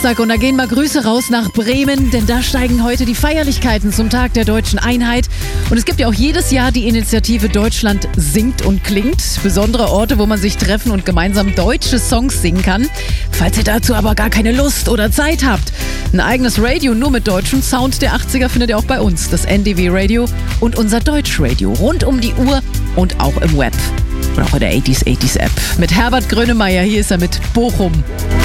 Und da gehen mal Grüße raus nach Bremen, denn da steigen heute die Feierlichkeiten zum Tag der deutschen Einheit. Und es gibt ja auch jedes Jahr die Initiative Deutschland singt und klingt. Besondere Orte, wo man sich treffen und gemeinsam deutsche Songs singen kann. Falls ihr dazu aber gar keine Lust oder Zeit habt, ein eigenes Radio nur mit deutschem Sound der 80er findet ihr auch bei uns. Das NDW Radio und unser Deutschradio rund um die Uhr und auch im Web. Und auch in der 80s App. Mit Herbert Grönemeyer, hier ist er mit Bochum.